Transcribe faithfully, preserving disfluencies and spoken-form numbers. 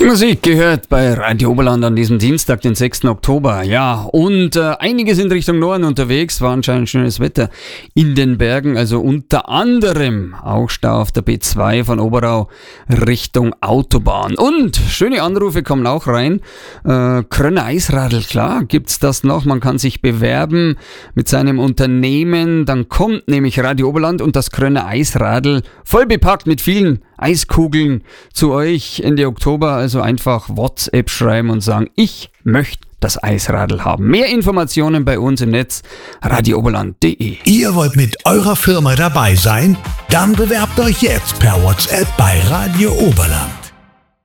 Die Musik gehört bei Radio Oberland an diesem Dienstag, den sechsten Oktober. Ja, und äh, einige sind Richtung Norden unterwegs, war anscheinend schönes Wetter in den Bergen, also unter anderem auch Stau auf der B zwei von Oberau Richtung Autobahn. Und schöne Anrufe kommen auch rein. Äh, Krönner Eisradl, klar, gibt's das noch. Man kann sich bewerben mit seinem Unternehmen. Dann kommt nämlich Radio Oberland und das Krönner Eisradl voll bepackt mit vielen Eiskugeln zu euch Ende Oktober. Also einfach WhatsApp schreiben und sagen, ich möchte das Eisradl haben. Mehr Informationen bei uns im Netz radio oberland punkt de. Ihr wollt mit eurer Firma dabei sein? Dann bewerbt euch jetzt per WhatsApp bei Radio Oberland.